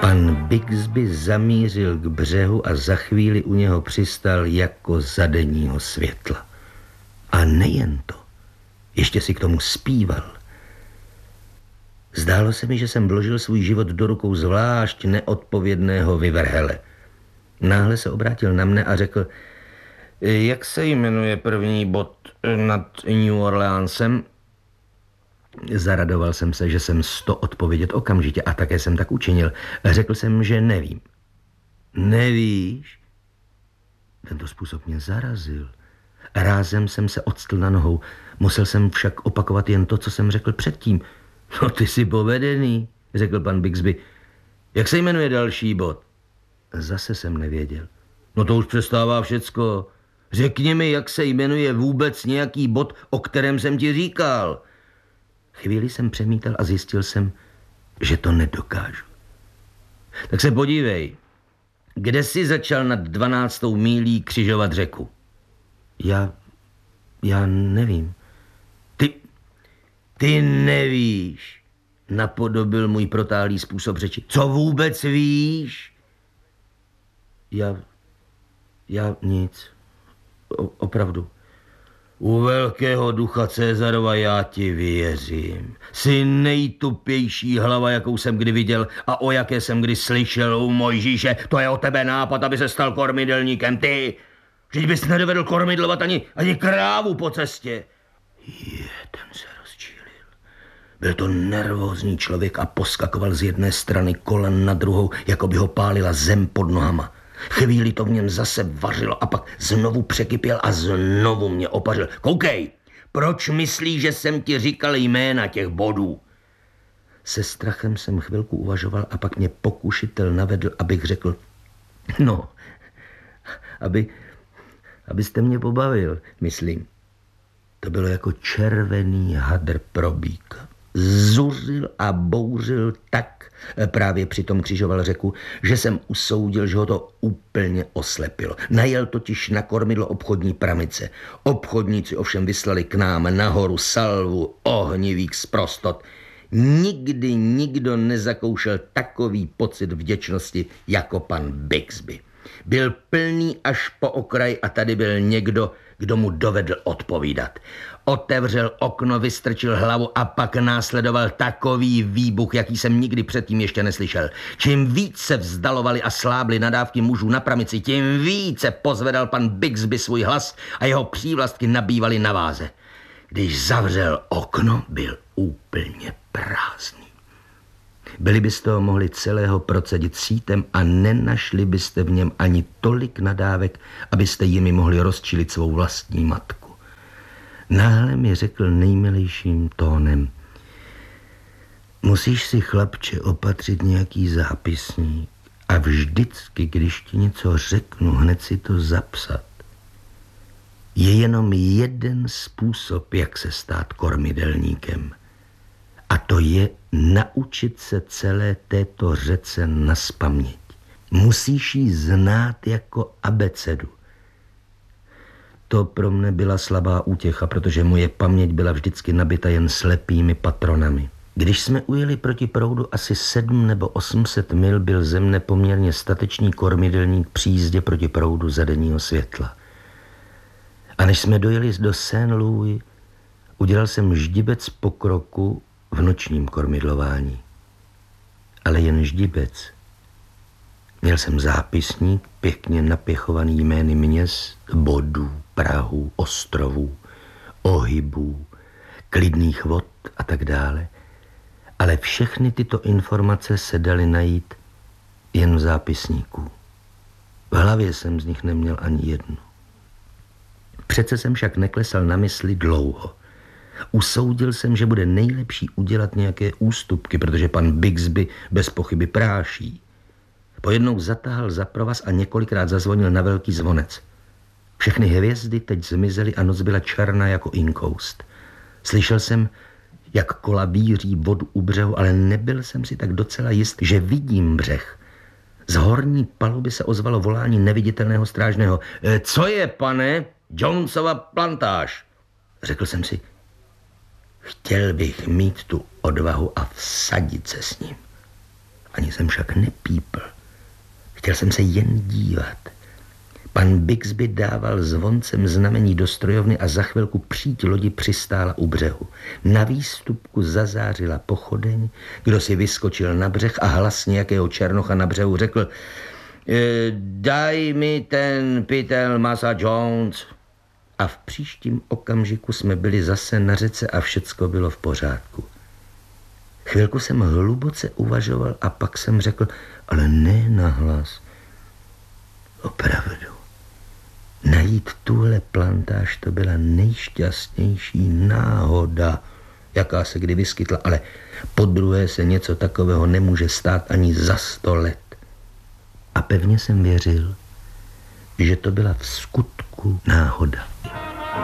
Pan Bigsby zamířil k břehu a za chvíli u něho přistal jako za denního světla. A nejen to, ještě si k tomu zpíval. Zdálo se mi, že jsem vložil svůj život do rukou zvlášť neodpovědného vyvrhele. Náhle se obrátil na mne a řekl: jak se jmenuje první bod nad New Orleansem? Zaradoval jsem se, že jsem 100 odpovědět okamžitě a také jsem tak učinil. Řekl jsem, že nevím. Nevíš? Tento způsob mě zarazil. Rázem jsem se octl na nohou. Musel jsem však opakovat jen to, co jsem řekl předtím. No ty jsi povedený, řekl pan Bigsby. Jak se jmenuje další bod? Zase jsem nevěděl. No to už přestává všecko. Řekni mi, jak se jmenuje vůbec nějaký bod, o kterém jsem ti říkal. Chvíli jsem přemítal a zjistil jsem, že to nedokážu. Tak se podívej, kde jsi začal nad 12. mílí křižovat řeku? Já nevím. Ty nevíš, napodobil můj protáhlý způsob řeči. Co vůbec víš? Já nic. Opravdu. U velkého ducha Cezarova já ti věřím. Jsi nejtupější hlava, jakou jsem kdy viděl a o jaké jsem kdy slyšel u Mojžíše. To je o tebe nápad, aby se stal kormidelníkem. Ty, že bys nedovedl kormidlovat ani krávu po cestě. Ten se rozčílil. Byl to nervózní člověk a poskakoval z jedné strany kolen na druhou, jako by ho pálila zem pod nohama. Chvíli to v něm zase vařilo a pak znovu překypěl a znovu mě opařil. Koukej, proč myslíš, že jsem ti říkal jména těch bodů? Se strachem jsem chvilku uvažoval a pak mě pokušitel navedl, abych řekl, no, abyste mě pobavil, myslím. To bylo jako červený hadr pro býka. Zuřil a bouřil tak, právě přitom křižoval řeku, že jsem usoudil, že ho to úplně oslepilo. Najel totiž na kormidlo obchodní pramice. Obchodníci ovšem vyslali k nám nahoru salvu ohnivých sprostot. Nikdy nikdo nezakoušel takový pocit vděčnosti jako pan Bigsby. Byl plný až po okraj a tady byl někdo, kdo mu dovedl odpovídat. Otevřel okno, vystrčil hlavu a pak následoval takový výbuch, jaký jsem nikdy předtím ještě neslyšel. Čím víc se vzdalovali a slábli nadávky mužů na pramici, tím více pozvedal pan Bigsby svůj hlas a jeho přívlastky nabývaly na váze. Když zavřel okno, byl úplně prázdný. Byli byste ho mohli celého procedit sítem a nenašli byste v něm ani tolik nadávek, abyste jimi mohli rozčilit svou vlastní matku. Náhle mi řekl nejmilejším tónem: musíš si, chlapče, opatřit nějaký zápisník a vždycky, když ti něco řeknu, hned si to zapsat. Je jenom jeden způsob, jak se stát kormidelníkem. A to je naučit se celé této řece nazpaměť. Musíš ji znát jako abecedu. To pro mne byla slabá útěcha, protože moje paměť byla vždycky nabita jen slepými patronami. Když jsme ujeli proti proudu asi 7 nebo 800 mil, byl ze mne poměrně statečný kormidelník při jízdě proti proudu za denního světla. A než jsme dojeli do Saint-Louis, udělal jsem ždibec pokroku v nočním kormidlování. Ale jen ždibec. Měl jsem zápisník pěkně napěchovaný jmény měst, bodů, prahů, ostrovů, ohybů, klidných vod a tak dále. Ale všechny tyto informace se daly najít jen v zápisníku. V hlavě jsem z nich neměl ani jednu. Přece jsem však neklesal na mysli dlouho. Usoudil jsem, že bude nejlepší udělat nějaké ústupky, protože pan Bigsby bez pochyby práší. Pojednou zatáhl za provaz a několikrát zazvonil na velký zvonec. Všechny hvězdy teď zmizely a noc byla černá jako inkoust. Slyšel jsem, jak kola bíří vodu u břehu, ale nebyl jsem si tak docela jist, že vidím břeh. Z horní paluby se ozvalo volání neviditelného strážného. Co je, pane? Jonesova plantáž. Řekl jsem si, chtěl bych mít tu odvahu a vsadit se s ním. Ani jsem však nepípl. Chtěl jsem se jen dívat. Pan Bixby dával zvoncem znamení do strojovny a za chvilku příď lodi přistála u břehu. Na výstupku zazářila pochodeň, kdo si vyskočil na břeh a hlas nějakého černocha na břehu řekl: daj mi ten pytel masa Jones. A v příštím okamžiku jsme byli zase na řece a všecko bylo v pořádku. Chvilku jsem hluboce uvažoval a pak jsem řekl, ale ne nahlas. Opravdu. Najít tuhle plantáž, to byla nejšťastnější náhoda, jaká se kdy vyskytla, ale podruhé se něco takového nemůže stát ani za 100 let. A pevně jsem věřil, že to byla v skutku náhoda.